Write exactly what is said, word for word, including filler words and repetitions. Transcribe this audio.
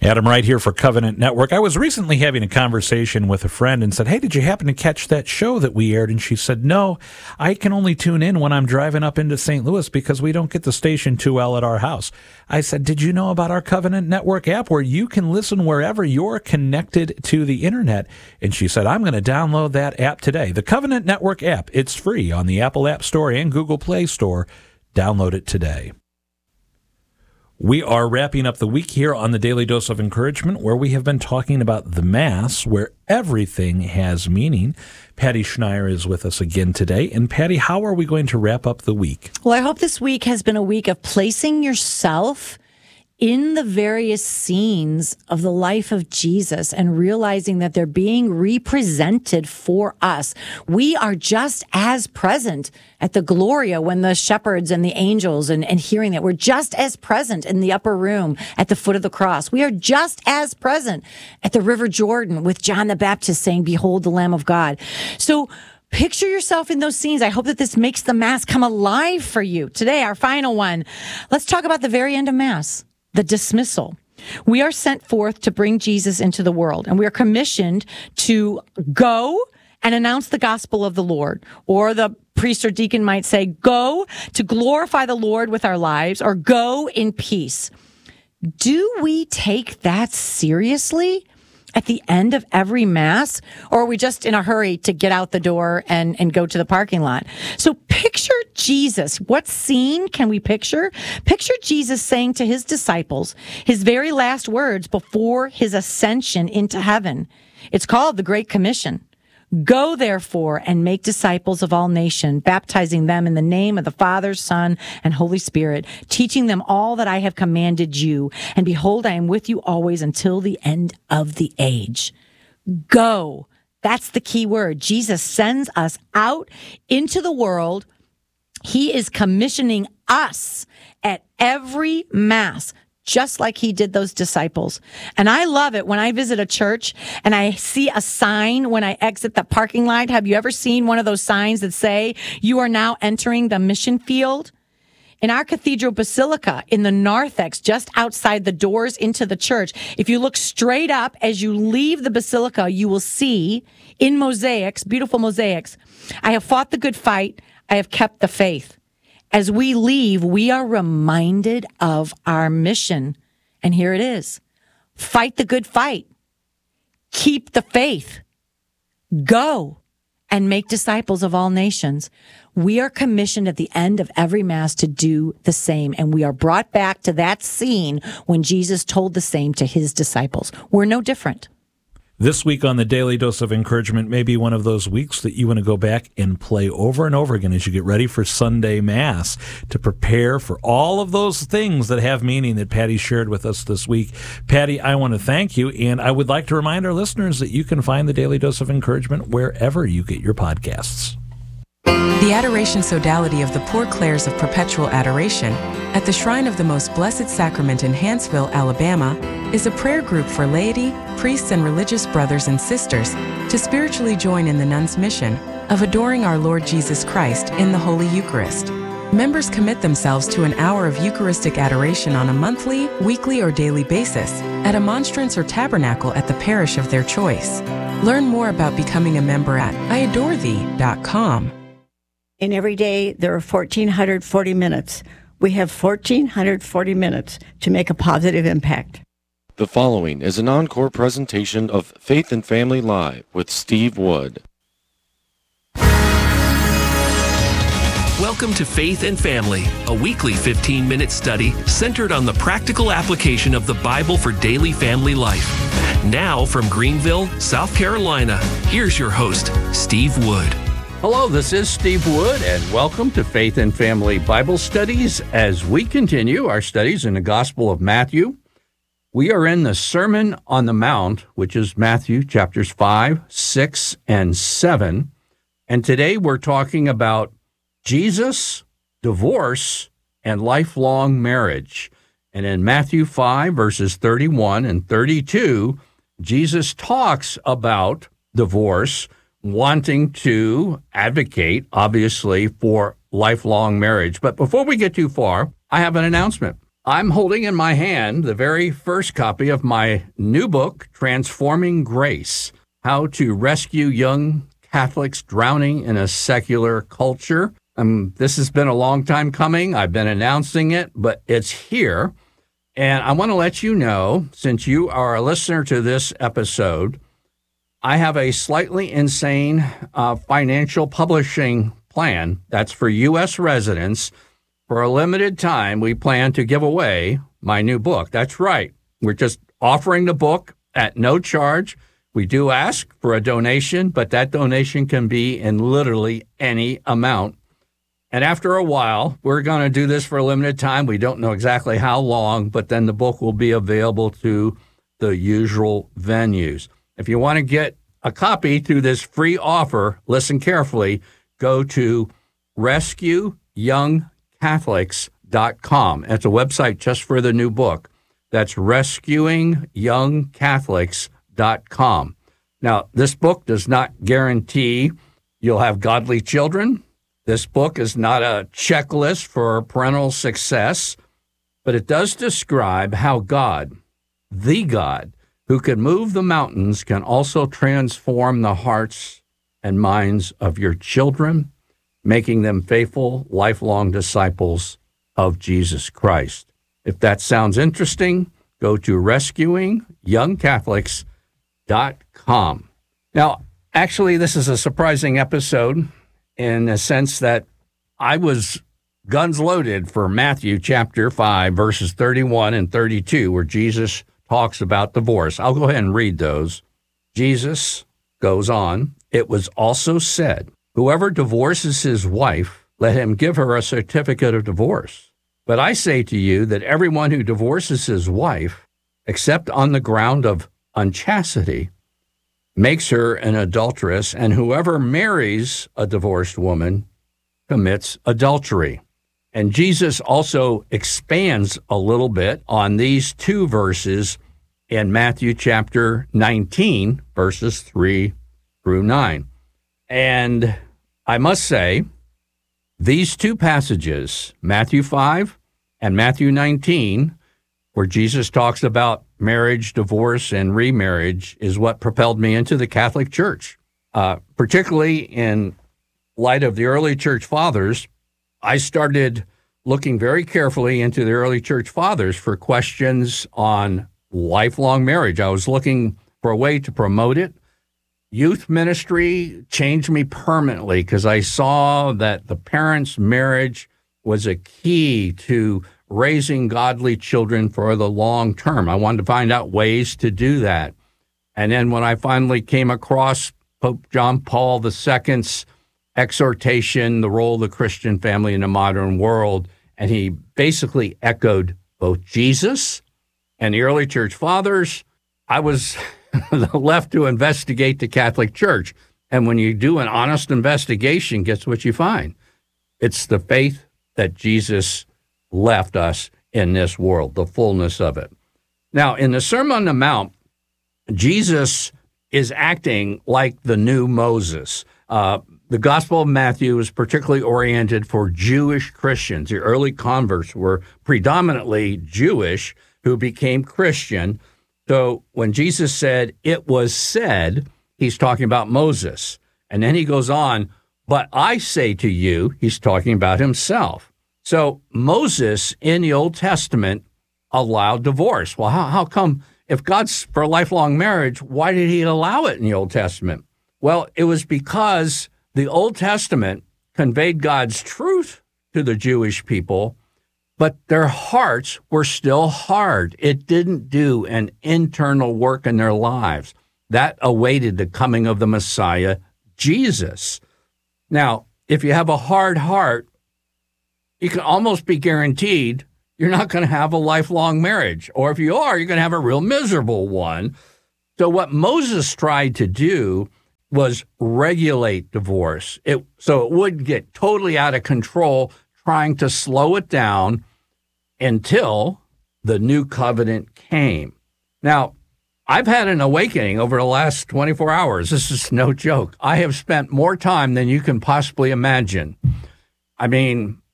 Adam Wright here for Covenant Network. I was recently having a conversation with a friend and said, hey, did you happen to catch that show that we aired? And she said, no, I can only tune in when I'm driving up into Saint Louis because we don't get the station too well at our house. I said, did you know about our Covenant Network app where you can listen wherever you're connected to the internet? And she said, I'm going to download that app today. The Covenant Network app, it's free on the Apple App Store and Google Play Store. Download it today. We are wrapping up the week here on the Daily Dose of Encouragement, where we have been talking about the Mass, where everything has meaning. Patty Schneier is with us again today. And Patty, how are we going to wrap up the week? Well, I hope this week has been a week of placing yourself in the various scenes of the life of Jesus and realizing that they're being represented for us. We are just as present at the Gloria when the shepherds and the angels and, and hearing that. We're just as present in the upper room at the foot of the cross. We are just as present at the River Jordan with John the Baptist saying, behold the Lamb of God. So picture yourself in those scenes. I hope that this makes the Mass come alive for you. Today, our final one. Let's talk about the very end of Mass. The dismissal. We are sent forth to bring Jesus into the world, and we are commissioned to go and announce the gospel of the Lord. Or the priest or deacon might say, go to glorify the Lord with our lives, or go in peace. Do we take that seriously at the end of every Mass, or are we just in a hurry to get out the door and, and go to the parking lot? So picture Jesus. What scene can we picture? Picture Jesus saying to his disciples his very last words before his ascension into heaven. It's called the Great Commission. Go, therefore, and make disciples of all nations, baptizing them in the name of the Father, Son, and Holy Spirit, teaching them all that I have commanded you. And behold, I am with you always until the end of the age. Go. That's the key word. Jesus sends us out into the world. He is commissioning us at every Mass, just like he did those disciples. And I love it when I visit a church and I see a sign when I exit the parking lot. Have you ever seen one of those signs that say, you are now entering the mission field? In our Cathedral Basilica in the narthex, just outside the doors into the church, if you look straight up as you leave the Basilica, you will see in mosaics, beautiful mosaics, I have fought the good fight, I have kept the faith. As we leave, we are reminded of our mission. And here it is. Fight the good fight. Keep the faith. Go and make disciples of all nations. We are commissioned at the end of every Mass to do the same. And we are brought back to that scene when Jesus told the same to his disciples. We're no different. This week on the Daily Dose of Encouragement may be one of those weeks that you want to go back and play over and over again as you get ready for Sunday Mass to prepare for all of those things that have meaning that Patty shared with us this week. Patty, I want to thank you, and I would like to remind our listeners that you can find the Daily Dose of Encouragement wherever you get your podcasts. The Adoration Sodality of the Poor Clares of Perpetual Adoration at the Shrine of the Most Blessed Sacrament in Hanceville, Alabama, is a prayer group for laity, priests, and religious brothers and sisters to spiritually join in the nuns' mission of adoring our Lord Jesus Christ in the Holy Eucharist. Members commit themselves to an hour of Eucharistic adoration on a monthly, weekly, or daily basis at a monstrance or tabernacle at the parish of their choice. Learn more about becoming a member at I adore thee dot com. And every day there are one thousand four hundred forty minutes. We have one thousand four hundred forty minutes to make a positive impact. The following is an encore presentation of Faith and Family Live with Steve Wood. Welcome to Faith and Family, a weekly fifteen-minute study centered on the practical application of the Bible for daily family life. Now from Greenville, South Carolina, here's your host, Steve Wood. Hello, this is Steve Wood, and welcome to Faith and Family Bible Studies as we continue our studies in the Gospel of Matthew. We are in the Sermon on the Mount, which is Matthew chapters five, six, and seven. And today we're talking about Jesus, divorce, and lifelong marriage. And in Matthew five, verses thirty-one and thirty-two, Jesus talks about divorce, wanting to advocate, obviously, for lifelong marriage. But before we get too far, I have an announcement. I'm holding in my hand the very first copy of my new book, Transforming Grace, How to Rescue Young Catholics Drowning in a Secular Culture. Um, this has been a long time coming. I've been announcing it, but it's here. And I want to let you know, since you are a listener to this episode, I have a slightly insane uh, financial publishing plan that's for U S residents. For a limited time, we plan to give away my new book. That's right. We're just offering the book at no charge. We do ask for a donation, but that donation can be in literally any amount. And after a while, we're going to do this for a limited time. We don't know exactly how long, but then the book will be available to the usual venues. If you want to get a copy through this free offer, listen carefully, go to rescue young catholics dot com. It's a website just for the new book. That's rescuing young catholics dot com. Now, this book does not guarantee you'll have godly children. This book is not a checklist for parental success, but it does describe how God, the God, who can move the mountains, can also transform the hearts and minds of your children, making them faithful, lifelong disciples of Jesus Christ. If that sounds interesting, go to rescuing young catholics dot com. Now, actually, this is a surprising episode in the sense that I was guns loaded for Matthew chapter five, verses thirty-one and thirty-two, where Jesus talks about divorce. I'll go ahead and read those. Jesus goes on, "It was also said, whoever divorces his wife, let him give her a certificate of divorce. But I say to you that everyone who divorces his wife, except on the ground of unchastity, makes her an adulteress, and whoever marries a divorced woman commits adultery." And Jesus also expands a little bit on these two verses in Matthew chapter nineteen, verses three through nine. And I must say, these two passages, Matthew five and Matthew nineteen, where Jesus talks about marriage, divorce, and remarriage, is what propelled me into the Catholic Church. Uh, particularly in light of the early church fathers, I started looking very carefully into the early church fathers for questions on lifelong marriage. I was looking for a way to promote it. Youth ministry changed me permanently because I saw that the parents' marriage was a key to raising godly children for the long term. I wanted to find out ways to do that. And then when I finally came across Pope John Paul the Second's exhortation, the role of the Christian family in the modern world, and he basically echoed both Jesus and the early church fathers, I was left to investigate the Catholic Church. And when you do an honest investigation, guess what you find? It's the faith that Jesus left us in this world, the fullness of it. Now, in the Sermon on the Mount, Jesus is acting like the new Moses. Uh, the Gospel of Matthew is particularly oriented for Jewish Christians. The early converts were predominantly Jewish who became Christian. So when Jesus said, "It was said," he's talking about Moses. And then he goes on, "But I say to you," he's talking about himself. So Moses in the Old Testament allowed divorce. Well, how, how come if God's for lifelong marriage, why did he allow it in the Old Testament? Well, it was because the Old Testament conveyed God's truth to the Jewish people, but their hearts were still hard. It didn't do an internal work in their lives. That awaited the coming of the Messiah, Jesus. Now, if you have a hard heart, you can almost be guaranteed you're not going to have a lifelong marriage. Or if you are, you're going to have a real miserable one. So what Moses tried to do was regulate divorce. It, so it would get totally out of control, trying to slow it down until the new covenant came. Now, I've had an awakening over the last twenty-four hours. This is no joke. I have spent more time than you can possibly imagine. I mean,